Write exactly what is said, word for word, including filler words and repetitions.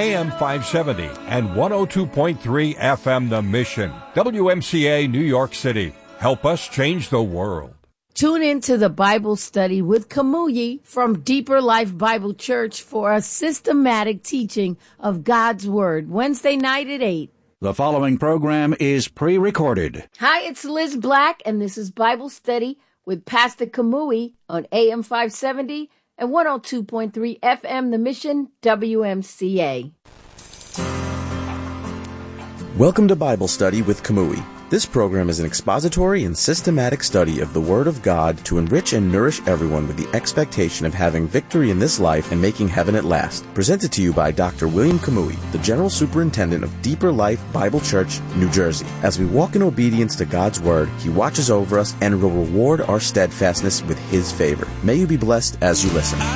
A M five seventy and one oh two point three F M The Mission. W M C A New York City. Help us change the world. Tune in to the Bible study with Kamui from Deeper Life Bible Church for a systematic teaching of God's Word, Wednesday night at eight. The following program is pre-recorded. Hi, it's Liz Black, and this is Bible Study with Pastor Kamui on A M five seventy and one oh two point three F M The Mission, W M C A. Welcome to Bible Study with Kamui. This program is an expository and systematic study of the Word of God to enrich and nourish everyone with the expectation of having victory in this life and making heaven at last. Presented to you by Doctor William Kamui, the General Superintendent of Deeper Life Bible Church, New Jersey. As we walk in obedience to God's Word, He watches over us and will reward our steadfastness with His favor. May you be blessed as you listen.